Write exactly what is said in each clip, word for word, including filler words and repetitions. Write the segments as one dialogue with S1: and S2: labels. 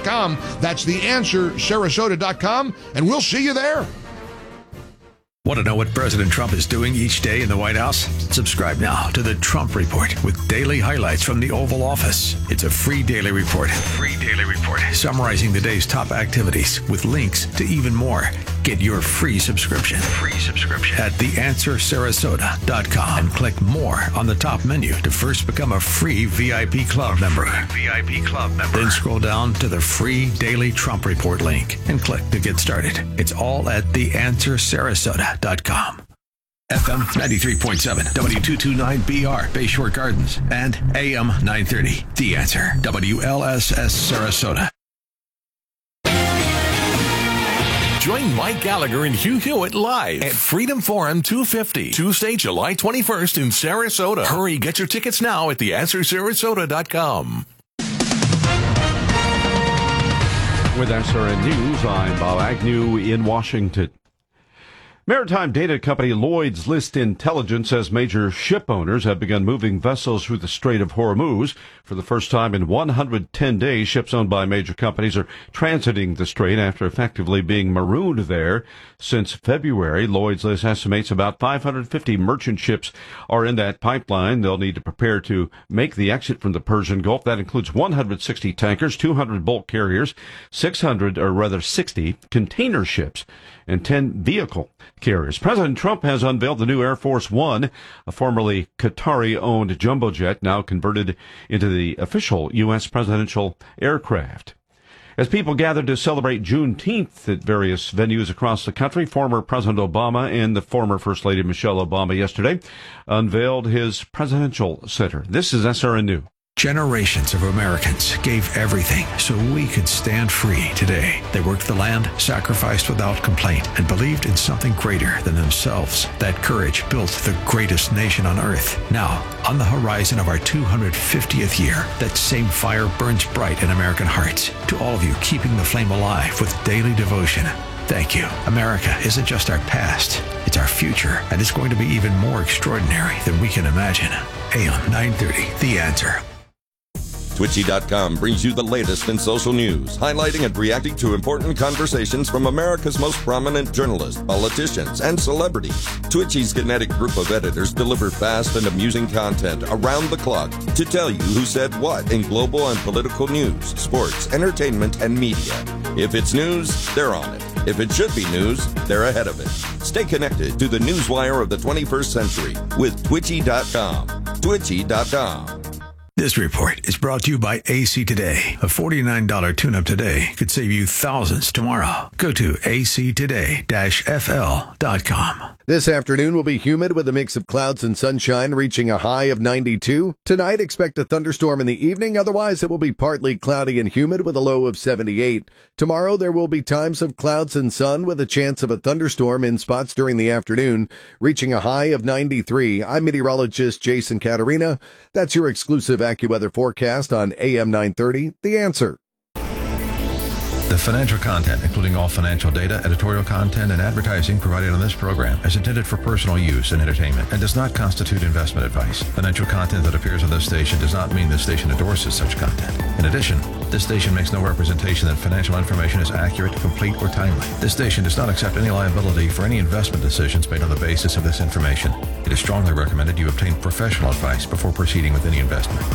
S1: com. That's the answer sarasota dot com, and we'll see you there.
S2: Want to know what President Trump is doing each day in the White House? Subscribe now to the Trump Report with daily highlights from the Oval Office. It's a free daily report. Free daily report. Summarizing the day's top activities with links to even more. Get your free subscription. Free subscription at the answer sarasota dot com and click more on the top menu to first become a free V I P Club member. V I P Club member. Then scroll down to the free daily Trump Report link and click to get started. It's all at the answer sarasota dot com. F M ninety-three point seven, W two twenty-nine B R, Bayshore Gardens, and A M nine thirty, The Answer, W L S S Sarasota.
S3: Join Mike Gallagher and Hugh Hewitt live at Freedom Forum two fifty, Tuesday, July twenty-first in Sarasota. Hurry, get your tickets now at the answer sarasota dot com.
S4: With S R N News, I'm Bob Agnew in Washington. Maritime data company Lloyd's List Intelligence says major ship owners have begun moving vessels through the Strait of Hormuz. For the first time in one hundred ten days, ships owned by major companies are transiting the strait after effectively being marooned there since February. Lloyd's List estimates about five hundred fifty merchant ships are in that pipeline. They'll need to prepare to make the exit from the Persian Gulf. That includes one hundred sixty tankers, two hundred bulk carriers, six hundred, or rather sixty, container ships, and ten vehicle carriers. President Trump has unveiled the new Air Force One, a formerly Qatari-owned jumbo jet now converted into the official U S presidential aircraft. As people gathered to celebrate Juneteenth at various venues across the country, former President Obama and the former First Lady Michelle Obama yesterday unveiled his presidential center. This is S R N News.
S2: Generations of Americans gave everything so we could stand free today. They worked the land, sacrificed without complaint, and believed in something greater than themselves. That courage built the greatest nation on earth. Now, on the horizon of our two hundred fiftieth year, that same fire burns bright in American hearts. To all of you keeping the flame alive with daily devotion, thank you. America isn't just our past, it's our future, and it's going to be even more extraordinary than we can imagine. A M nine thirty, The Answer.
S5: Twitchy dot com brings you the latest in social news, highlighting and reacting to important conversations from America's most prominent journalists, politicians, and celebrities. Twitchy's kinetic group of editors deliver fast and amusing content around the clock to tell you who said what in global and political news, sports, entertainment, and media. If it's news, they're on it. If it should be news, they're ahead of it. Stay connected to the newswire of the twenty-first century with Twitchy dot com. Twitchy dot com.
S2: This report is brought to you by A C Today. A forty-nine dollars tune-up today could save you thousands tomorrow. Go to A C today dash F L dot com.
S6: This afternoon will be humid with a mix of clouds and sunshine, reaching a high of ninety-two. Tonight, expect a thunderstorm in the evening. Otherwise, it will be partly cloudy and humid with a low of seventy-eight. Tomorrow, there will be times of clouds and sun with a chance of a thunderstorm in spots during the afternoon, reaching a high of ninety-three. I'm meteorologist Jason Caterina. That's your exclusive AccuWeather forecast on A M nine thirty, The Answer.
S7: The financial content, including all financial data, editorial content, and advertising provided on this program is intended for personal use and entertainment and does not constitute investment advice. Financial content that appears on this station does not mean this station endorses such content. In addition, this station makes no representation that financial information is accurate, complete, or timely. This station does not accept any liability for any investment decisions made on the basis of this information. It is strongly recommended you obtain professional advice before proceeding with any investment.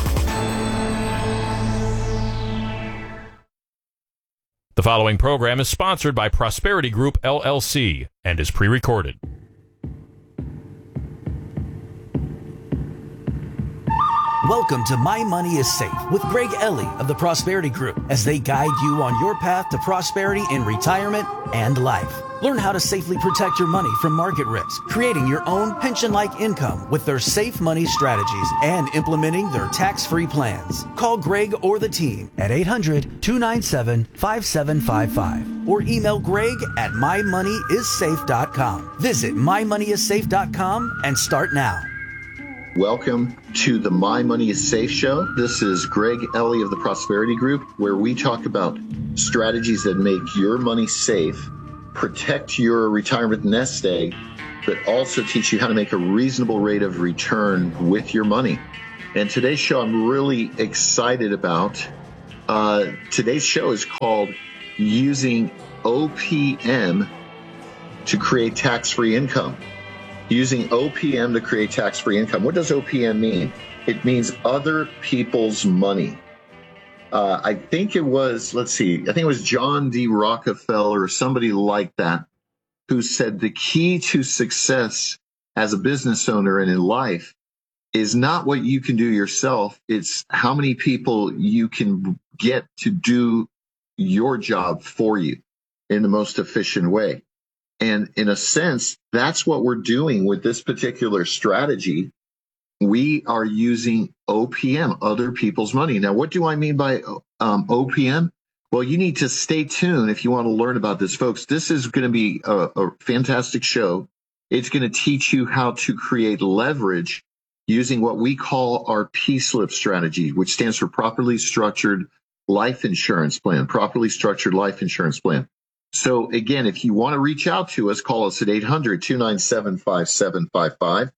S8: The following program is sponsored by Prosperity Group, L L C, and is pre-recorded.
S9: Welcome to My Money is Safe with Greg Ellie of the Prosperity Group as they guide you on your path to prosperity in retirement and life. Learn how to safely protect your money from market risk, creating your own pension-like income with their safe money strategies and implementing their tax-free plans. Call Greg or the team at eight hundred, two nine seven, five seven five five or email Greg at my money is safe dot com. Visit my money is safe dot com and start now.
S10: Welcome to the My Money is Safe show. This is Greg Ellie of the Prosperity Group, where we talk about strategies that make your money safe, protect your retirement nest egg, but also teach you how to make a reasonable rate of return with your money. And today's show I'm really excited about. Uh, today's show is called Using O P M to Create Tax-Free Income. Using O P M to create tax-free income. What does O P M mean? It means other people's money. Uh, I think it was, let's see, I think it was John D. Rockefeller or somebody like that who said the key to success as a business owner and in life is not what you can do yourself. It's how many people you can get to do your job for you in the most efficient way. And in a sense, that's what we're doing with this particular strategy. We are using O P M, other people's money. Now, what do I mean by um, O P M? Well, you need to stay tuned if you want to learn about this, folks. This is going to be a, a fantastic show. It's going to teach you how to create leverage using what we call our P-SLIP strategy, which stands for Properly Structured Life Insurance Plan, Properly Structured Life Insurance Plan. So, again, if you want to reach out to us, call us at eight hundred, two nine seven, five seven five five.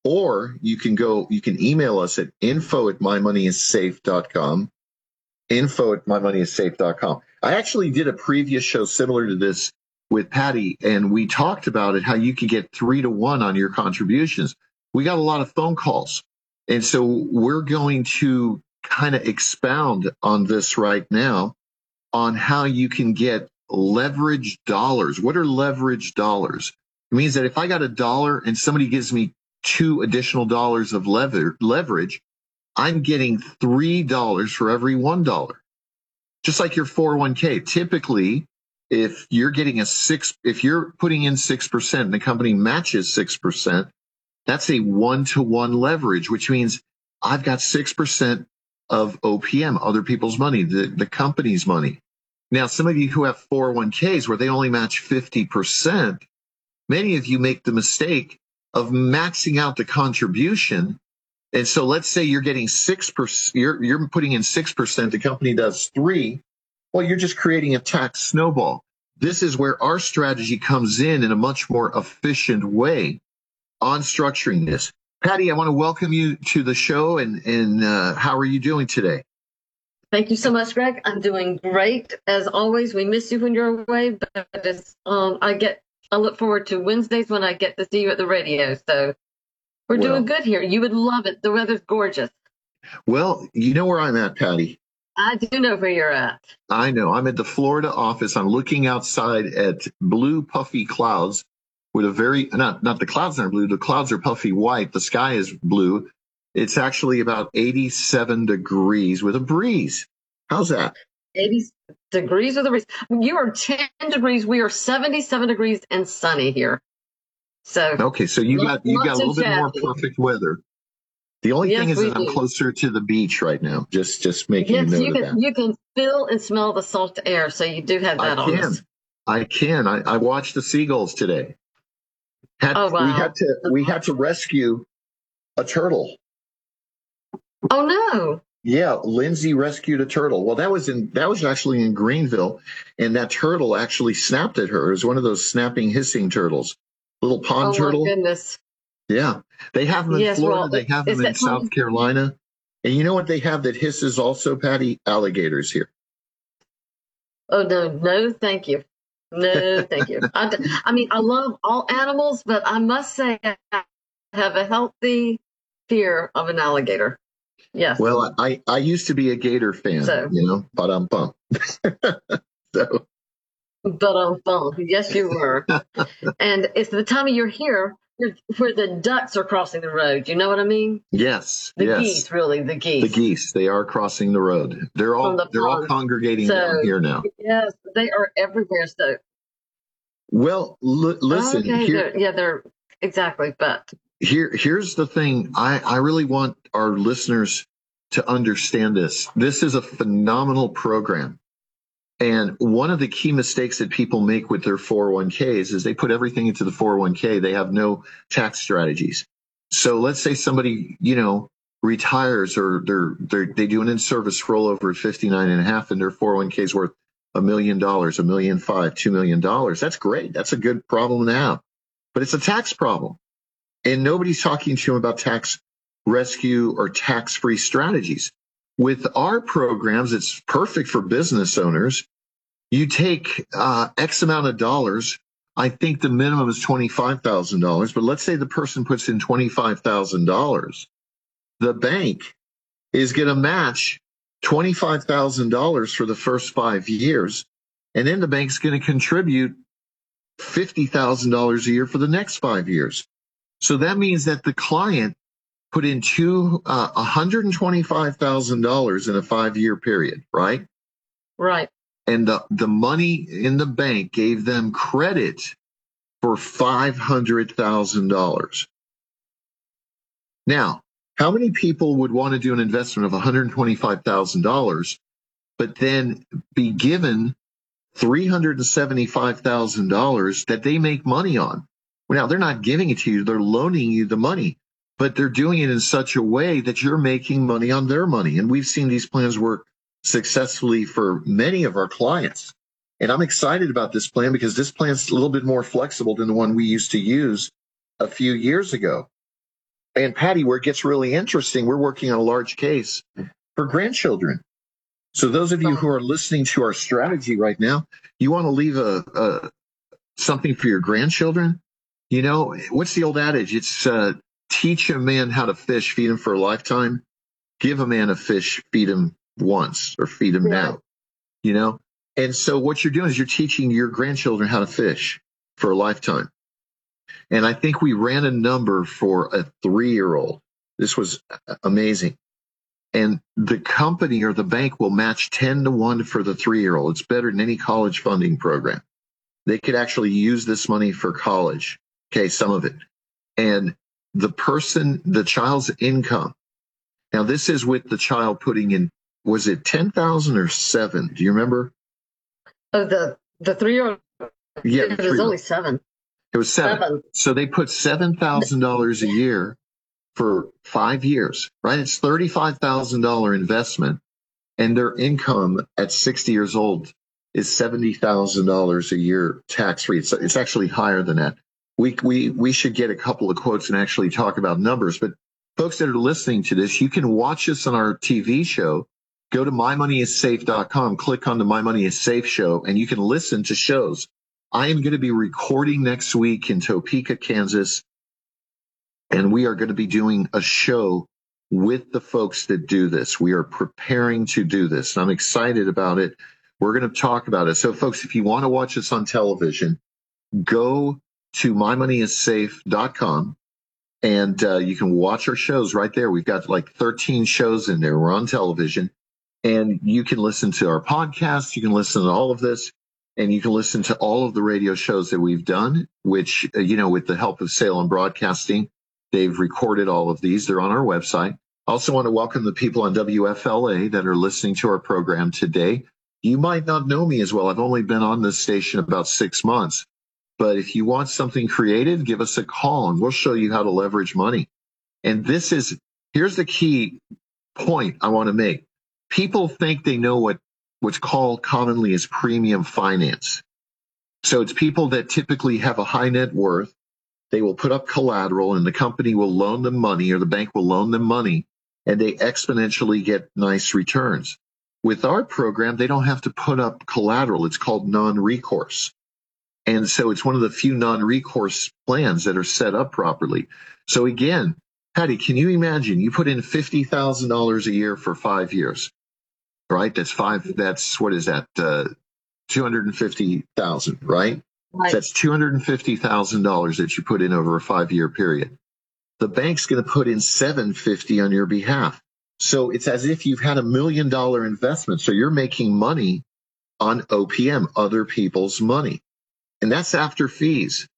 S10: Or you can go, you can email us at info at my money is safe dot com, info at my money is safe dot com. I actually did a previous show similar to this with Patty, and we talked about it, how you could get three to one on your contributions. We got a lot of phone calls. And so we're going to kind of expound on this right now on how you can get leverage dollars. What are leverage dollars? It means that if I got a dollar and somebody gives me two additional dollars of lever, leverage, I'm getting three dollars for every one dollar. Just like your four oh one k. Typically, if you're getting a six, if you're putting in six percent and the company matches six percent, that's a one-to-one leverage, which means I've got six percent of O P M, other people's money, the, the company's money. Now, some of you who have four oh one k's where they only match fifty percent, many of you make the mistake of maxing out the contribution. And so let's say you're getting six percent, you're, you're putting in six percent, the company does three. Well, you're just creating a tax snowball. This is where our strategy comes in in a much more efficient way on structuring this. Patty, I want to welcome you to the show. And, and uh, how are you doing today?
S11: Thank you so much, Greg. I'm doing great. As always, we miss you when you're away, but it's, um, I get I look forward to Wednesdays when I get to see you at the radio. So we're well, doing good here. You would love it. The weather's gorgeous.
S10: Well, you know where I'm at, Patty.
S11: I do know where you're at. I
S10: know. I'm at the Florida office. I'm looking outside at blue, puffy clouds with a very, not, not the clouds aren't blue. The clouds are puffy white. The sky is blue. It's actually about eighty-seven degrees with a breeze. How's that?
S11: eighty degrees with a breeze. You are ten degrees. We are seventy-seven degrees and sunny here. So
S10: okay, so you got you got a little bit more perfect weather. The only
S11: yes,
S10: thing is that
S11: do.
S10: I'm closer to the beach right now. Just just making
S11: yes,
S10: a note
S11: you can,
S10: of that.
S11: You can feel and smell the salt air, so you do have that
S10: I
S11: on
S10: can.
S11: us.
S10: I can. I, I watched the seagulls today. Had,
S11: oh wow!
S10: We had to we had to rescue a turtle.
S11: Oh no!
S10: Yeah, Lindsay rescued a turtle. Well, that was in that was actually in Greenville, and that turtle actually snapped at her. It was one of those snapping, hissing turtles, little pond
S11: oh,
S10: turtle.
S11: Oh my goodness!
S10: Yeah, they have them in
S11: yes,
S10: Florida.
S11: Well,
S10: they have them in South pond? Carolina, and you know what they have that hisses also, Patty? Alligators here.
S11: Oh no, no, thank you, no, thank you. I, I mean, I love all animals, but I must say I have a healthy fear of an alligator. Yes.
S10: Well, I, I used to be a gator fan, so, you know, but I'm bummed. so.
S11: But I'm bummed. Yes, you were. And it's the time of year here where the ducks are crossing the road. You know what I mean?
S10: Yes.
S11: The
S10: yes.
S11: geese, really, the geese.
S10: The geese, they are crossing the road. They're all the they're all congregating so, down here now.
S11: Yes, they are everywhere. So.
S10: Well, l- listen.
S11: Okay,
S10: here,
S11: they're, yeah, they're exactly. But
S10: here, here's the thing. I, I really want our listeners to understand this. This is a phenomenal program. And one of the key mistakes that people make with their four oh one k's is they put everything into the four oh one k. They have no tax strategies. So let's say somebody, you know, retires or they're, they're, they do an in-service rollover at fifty-nine and a half and their four oh one k is worth a million dollars, a million five, two million dollars. That's great. That's a good problem to have. But it's a tax problem. And nobody's talking to them about tax rescue or tax-free strategies. With our programs, it's perfect for business owners. You take uh, X amount of dollars. I think the minimum is twenty-five thousand dollars, but let's say the person puts in twenty-five thousand dollars. The bank is going to match twenty-five thousand dollars for the first five years, and then the bank's going to contribute fifty thousand dollars a year for the next five years. So that means that the client put in two, uh, one hundred twenty-five thousand dollars in a five-year period, right?
S11: Right.
S10: And the, the money in the bank gave them credit for five hundred thousand dollars. Now, how many people would want to do an investment of one hundred twenty-five thousand dollars, but then be given three hundred seventy-five thousand dollars that they make money on? Well, now, they're not giving it to you. They're loaning you the money, but they're doing it in such a way that you're making money on their money. And we've seen these plans work successfully for many of our clients. And I'm excited about this plan because this plan is a little bit more flexible than the one we used to use a few years ago. And Patty, where it gets really interesting, we're working on a large case for grandchildren. So those of you who are listening to our strategy right now, you want to leave a, a something for your grandchildren? You know, what's the old adage? It's uh, teach a man how to fish, feed him for a lifetime. Give a man a fish, feed him once, or feed him
S11: Yeah.
S10: now. You know? And so what you're doing is you're teaching your grandchildren how to fish for a lifetime. And I think we ran a number for a three-year-old. This was amazing. And the company or the bank will match ten to one for the three-year-old. It's better than any college funding program. They could actually use this money for college. Okay, some of it. And the person, the child's income. Now, this is with the child putting in, was it ten thousand or seven? Do you remember?
S11: Oh, the, the three-year-old,
S10: Yeah,
S11: it was only seven.
S10: It was seven. seven. So they put seven thousand dollars a year for five years, right? It's thirty-five thousand dollars investment, and their income at sixty years old is seventy thousand dollars a year tax-free. It's, it's actually higher than that. We, we, we should get a couple of quotes and actually talk about numbers. But folks that are listening to this, you can watch us on our T V show. Go to my money is safe dot com, click on the My Money is Safe show, and you can listen to shows. I am going to be recording next week in Topeka, Kansas, and we are going to be doing a show with the folks that do this. We are preparing to do this. I'm excited about it. We're going to talk about it. So, folks, if you want to watch us on television, go to my money is safe dot com, and uh, you can watch our shows right there. We've got like thirteen shows in there. We're on television, and you can listen to our podcast. You can listen to all of this. And you can listen to all of the radio shows that we've done, which, you know, with the help of Salem Broadcasting, they've recorded all of these. They're on our website. I also want to welcome the people on W F L A that are listening to our program today. You might not know me as well. I've only been on this station about six months. But if you want something creative, give us a call and we'll show you how to leverage money. And this is, here's the key point I want to make. People think they know what what's called commonly as premium finance. So it's people that typically have a high net worth. They will put up collateral and the company will loan them money or the bank will loan them money and they exponentially get nice returns. With our program, they don't have to put up collateral. It's called non-recourse. And so it's one of the few non-recourse plans that are set up properly. So again, Patty, can you imagine you put in fifty thousand dollars a year for five years? Right? That's five. That's what is that? Uh, two hundred fifty thousand, right? Right. So that's two hundred fifty thousand dollars that you put in over a five-year period. The bank's going to put in seven hundred fifty thousand dollars on your behalf. So it's as if you've had a million dollar investment. So you're making money on O P M, other people's money. And that's after fees.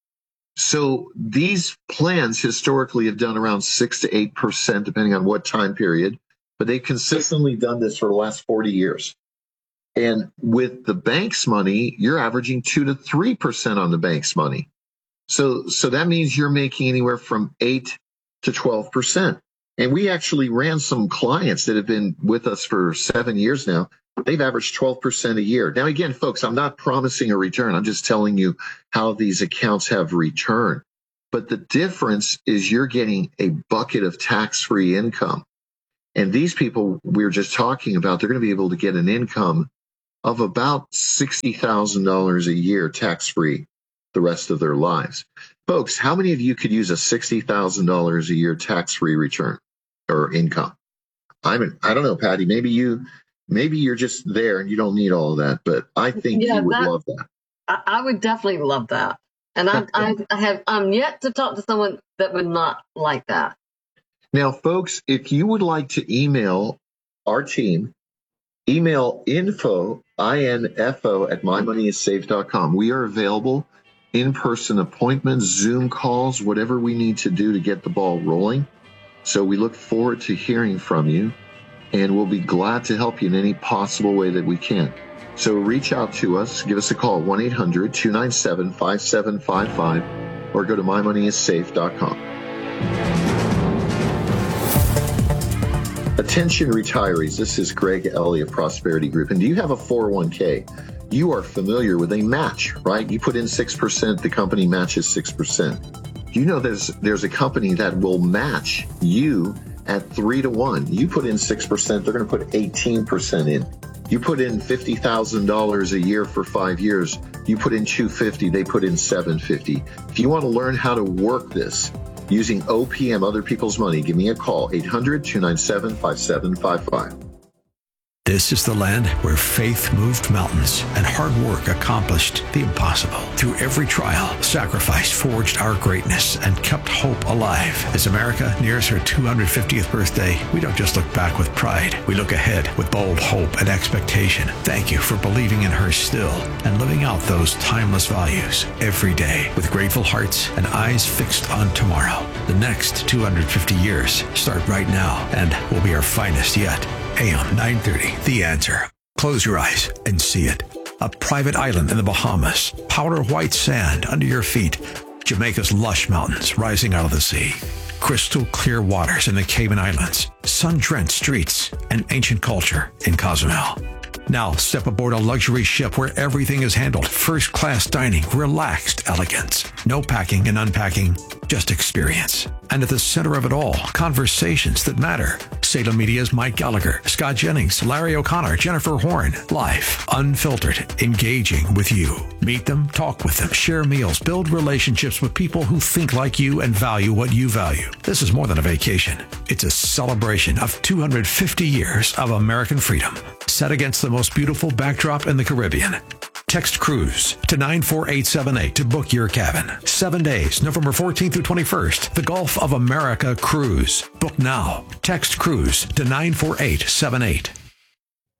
S10: So these plans historically have done around six to eight percent, depending on what time period. But they've consistently done this for the last forty years. And with the bank's money, you're averaging two to three percent on the bank's money. So, so that means you're making anywhere from eight to twelve percent. And we actually ran some clients that have been with us for seven years now. They've averaged twelve percent a year. Now, again, folks, I'm not promising a return. I'm just telling you how these accounts have returned. But the difference is you're getting a bucket of tax-free income. And these people we were just talking about, they're going to be able to get an income of about sixty thousand dollars a year tax-free the rest of their lives. Folks, how many of you could use a sixty thousand dollars a year tax-free return or income? I mean, I don't know, Patty, maybe you, maybe you're just there and you don't need all of that, but I think
S11: Yeah,
S10: you would
S11: that-
S10: love that.
S11: I, I would definitely love that. And I, I, I have, I'm yet to talk to someone that would not like that.
S10: Now, folks, if you would like to email our team, email info, I N F O, at my money is safe dot com. We are available, in-person appointments, Zoom calls, whatever we need to do to get the ball rolling. So we look forward to hearing from you, and we'll be glad to help you in any possible way that we can. So reach out to us, give us a call, one eight hundred two nine seven five seven five five, or go to my money is safe dot com. Attention retirees, this is Greg Ellie of Prosperity Group. And do you have a four oh one k? You are familiar with a match, right? You put in six percent, the company matches six percent. Do you know there's there's a company that will match you at three to one? You put in six percent, they're going to put eighteen percent in. You put in fifty thousand dollars a year for five years. You put in two hundred fifty dollars, they put in seven hundred fifty dollars. If you want to learn how to work this using O P M, other people's money, give me a call, eight hundred two nine seven five seven five five.
S2: This is the land where faith moved mountains and hard work accomplished the impossible. Through every trial, sacrifice forged our greatness and kept hope alive. As America nears her two hundred fiftieth birthday, we don't just look back with pride. We look ahead with bold hope and expectation. Thank you for believing in her still and living out those timeless values every day with grateful hearts and eyes fixed on tomorrow. The next two hundred fifty years start right now and will be our finest yet. A M nine thirty, The Answer. Close your eyes and see it. A private island in the Bahamas, powder white sand under your feet, Jamaica's lush mountains rising out of the sea, crystal clear waters in the Cayman Islands, sun-drenched streets, and ancient culture in Cozumel. Now step aboard a luxury ship where everything is handled, first-class dining, relaxed elegance. No packing and unpacking, just experience. And at the center of it all, conversations that matter. Salem Media's Mike Gallagher, Scott Jennings, Larry O'Connor, Jennifer Horn. Live, unfiltered, engaging with you. Meet them, talk with them, share meals, build relationships with people who think like you and value what you value. This is more than a vacation. It's a celebration of two hundred fifty years of American freedom, set against the most beautiful backdrop in the Caribbean. Text cruise to nine four eight seven eight to book your cabin. Seven days, November fourteenth through twenty-first. The Gulf of America Cruise. Book now. Text cruise to nine four eight seven eight.